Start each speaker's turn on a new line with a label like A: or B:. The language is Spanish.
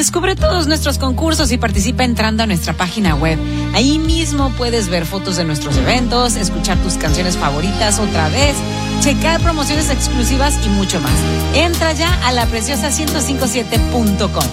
A: Descubre todos nuestros concursos y participa entrando a nuestra página web. Ahí mismo puedes ver fotos de nuestros eventos, escuchar tus canciones favoritas otra vez, checar promociones exclusivas y mucho más. Entra ya a lapreciosa1057.com.